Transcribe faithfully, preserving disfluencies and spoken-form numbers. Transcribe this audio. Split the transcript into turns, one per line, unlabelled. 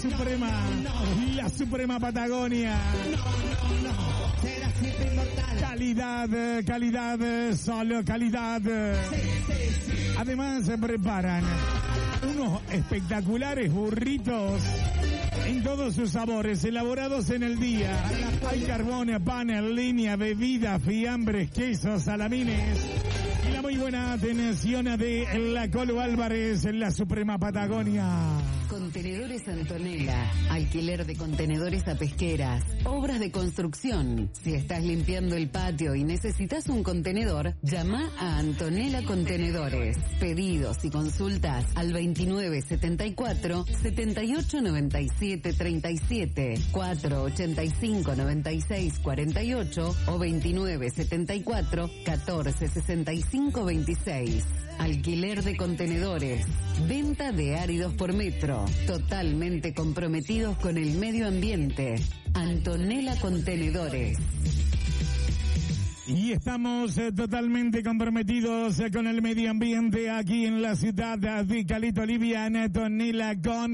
Suprema, la Suprema Patagonia. Calidad, calidad, solo calidad. Además se preparan unos espectaculares burritos en todos sus sabores, elaborados en el día. Hay carbón, pan en línea, bebidas, fiambres, quesos, salamines. Y la muy buena atención de la Colo Álvarez en la Suprema Patagonia.
Contenedores Antonella, alquiler de contenedores a pesqueras, obras de construcción. Si estás limpiando el patio y necesitas un contenedor, llama a Antonella Contenedores. Pedidos y consultas al veintinueve setenta y cuatro, setenta y ocho noventa y siete treinta y siete, cuatro ochenta y cinco noventa y seis cuarenta y ocho o veintinueve setenta y cuatro, catorce sesenta y cinco veintiséis. Alquiler de contenedores, venta de áridos por metro, totalmente comprometidos con el medio ambiente. Antonella Contenedores.
Y estamos eh, totalmente comprometidos eh, con el medio ambiente aquí en la ciudad de Calito, Olivia, Antonella con